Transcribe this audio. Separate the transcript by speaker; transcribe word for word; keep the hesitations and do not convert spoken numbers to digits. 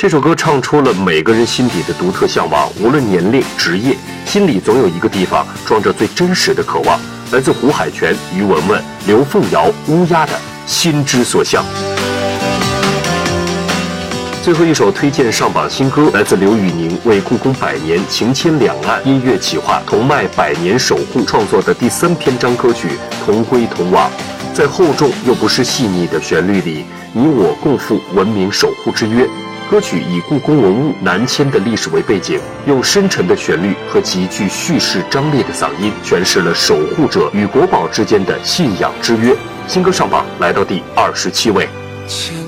Speaker 1: 这首歌唱出了每个人心底的独特向往，无论年龄、职业，心里总有一个地方装着最真实的渴望。来自胡海泉、于文文、刘凤瑶、乌鸦的心之所向。最后一首推荐上榜新歌，来自刘宇宁为故宫百年情牵两岸音乐企划同迈百年守护创作的第三篇章歌曲《同归同往》。在厚重又不失细腻的旋律里，你我共赴文明守护之约。歌曲以故宫文物南迁的历史为背景，用深沉的旋律和极具叙事张力的嗓音，诠释了守护者与国宝之间的信仰之约。新歌上榜来到第二十七位。